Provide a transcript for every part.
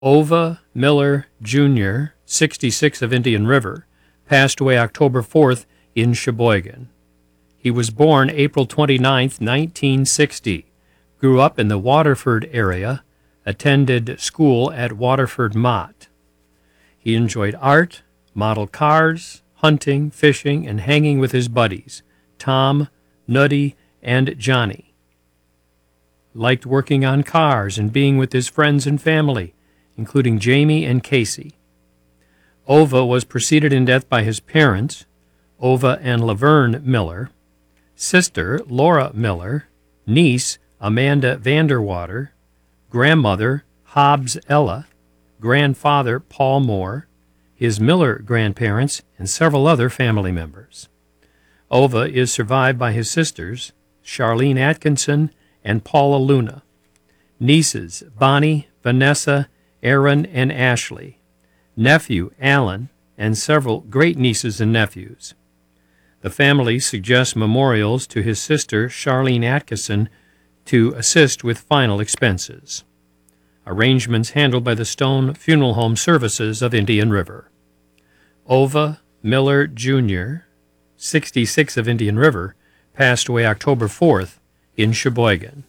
Ova Miller Jr., 66 of Indian River, passed away October 4th in Sheboygan. He was born April 29, 1960, grew up in the Waterford area, attended school at Waterford Mott. He enjoyed art, model cars, hunting, fishing, and hanging with his buddies, Tom, Nutty, and Johnny. Liked working on cars and being with his friends and family, including Jamie and Casey. Ova was preceded in death by his parents, Ova and Laverne Miller, sister Laura Miller, niece Amanda Vanderwater, grandmother Hobbs Ella, grandfather Paul Moore, his Miller grandparents, and several other family members. Ova is survived by his sisters, Charlene Atkinson and Paula Luna, nieces Bonnie, Vanessa, Aaron, and Ashley, nephew Alan, and several great-nieces and nephews. The family suggests memorials to his sister Charlene Atkinson to assist with final expenses. Arrangements handled by the Stone Funeral Home Services of Indian River. Ova Miller Jr., 66 of Indian River, passed away October 4th in Sheboygan.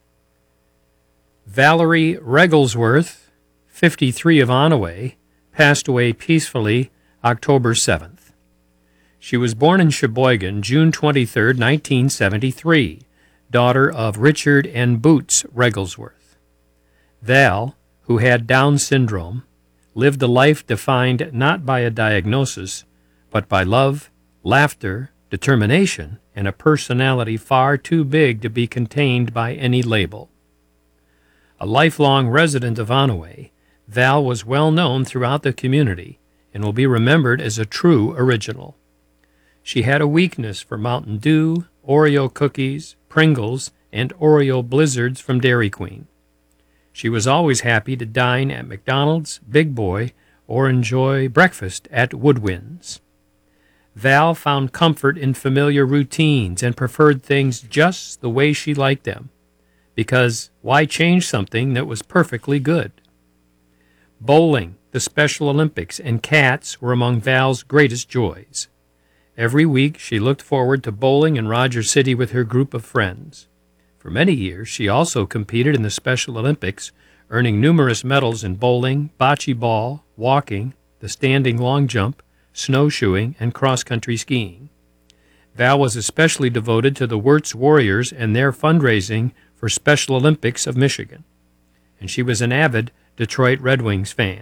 Valerie Regglesworth, 53 of Onaway, passed away peacefully October 7th. She was born in Sheboygan June 23, 1973, daughter of Richard and Boots Regglesworth. Val, who had Down syndrome, lived a life defined not by a diagnosis, but by love, laughter, determination, and a personality far too big to be contained by any label. A lifelong resident of Onaway, Val was well known throughout the community and will be remembered as a true original. She had a weakness for Mountain Dew, Oreo cookies, Pringles, and Oreo Blizzards from Dairy Queen. She was always happy to dine at McDonald's, Big Boy, or enjoy breakfast at Woodwinds. Val found comfort in familiar routines and preferred things just the way she liked them, because why change something that was perfectly good? Bowling, the Special Olympics, and cats were among Val's greatest joys. Every week she looked forward to bowling in Rogers City with her group of friends. For many years she also competed in the Special Olympics, earning numerous medals in bowling, bocce ball, walking, the standing long jump, snowshoeing, and cross-country skiing. Val was especially devoted to the Wirtz Warriors and their fundraising for Special Olympics of Michigan, and she was an avid Detroit Red Wings fan.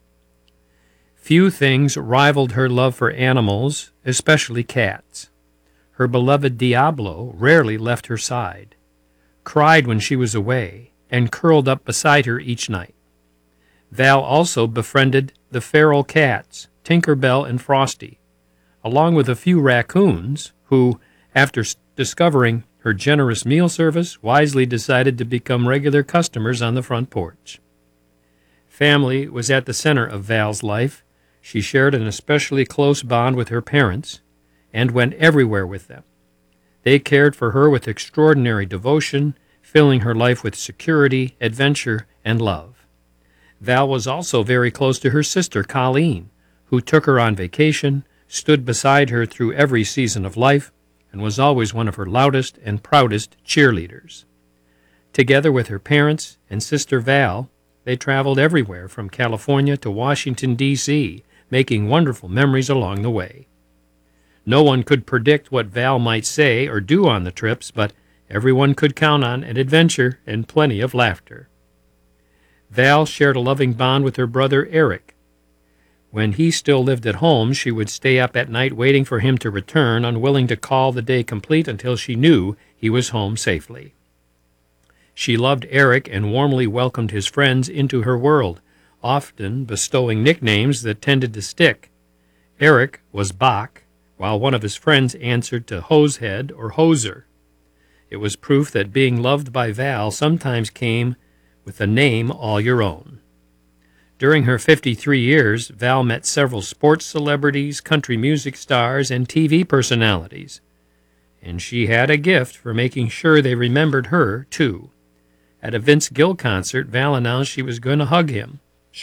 Few things rivaled her love for animals, especially cats. Her beloved Diablo rarely left her side, cried when she was away, and curled up beside her each night. Val also befriended the feral cats, Tinker Bell and Frosty, along with a few raccoons who, after discovering her generous meal service, wisely decided to become regular customers on the front porch. Family was at the center of Val's life. She shared an especially close bond with her parents and went everywhere with them. They cared for her with extraordinary devotion, filling her life with security, adventure, and love. Val was also very close to her sister, Colleen, who took her on vacation, stood beside her through every season of life, and was always one of her loudest and proudest cheerleaders. Together with her parents and sister Val, they traveled everywhere from California to Washington, D.C., making wonderful memories along the way. No one could predict what Val might say or do on the trips, but everyone could count on an adventure and plenty of laughter. Val shared a loving bond with her brother Eric. When he still lived at home, she would stay up at night waiting for him to return, unwilling to call the day complete until she knew he was home safely. She loved Eric and warmly welcomed his friends into her world, often bestowing nicknames that tended to stick. Eric was Bach, while one of his friends answered to Hosehead or Hoser. It was proof that being loved by Val sometimes came with a name all your own. During her 53 years, Val met several sports celebrities, country music stars, and TV personalities, and she had a gift for making sure they remembered her, too. At a Vince Gill concert, Val announced she was going to hug him.